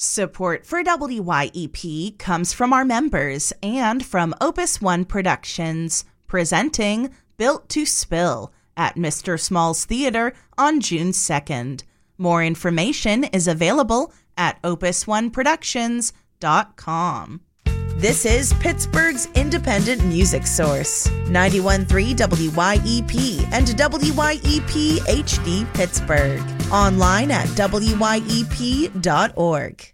Support for WYEP comes from our members and from Opus One Productions, presenting Built to Spill at Mr. Small's Theater on June 2nd. More information is available at opusoneproductions.com. This is Pittsburgh's independent music source, 91.3 WYEP and WYEP HD Pittsburgh. Online at WYEP.org.